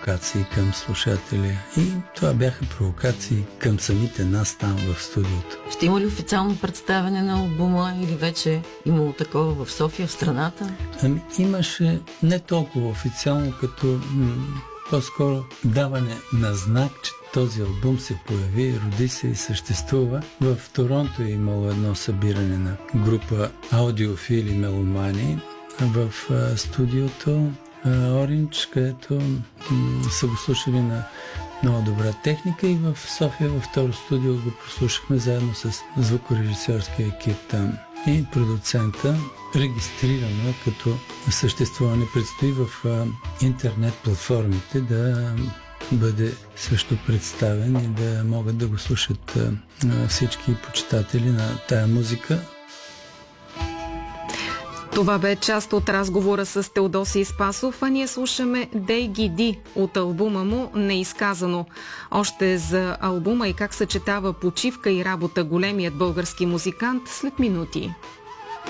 провокации към слушатели. И това бяха провокации към самите нас там в студиото. Ще има ли официално представяне на албума или вече имало такова в София, в страната? Имаше не толкова официално, като по-скоро даване на знак, че този албум се появи, роди се и съществува. В Торонто е имало едно събиране на група аудиофили меломани в студиото Orange, където са го слушали на много добра техника, и в София във второ студио го прослушахме заедно с звукорежисьорския екип там. И продуцента регистрирано като съществуване предстои в интернет платформите да бъде също представен и да могат да го слушат всички почитатели на тая музика. Това бе част от разговора с Теодосий Спасов, а ние слушаме Дей ги ди от албума му Неизказано. Още за албума и как съчетава почивка и работа големият български музикант след минути.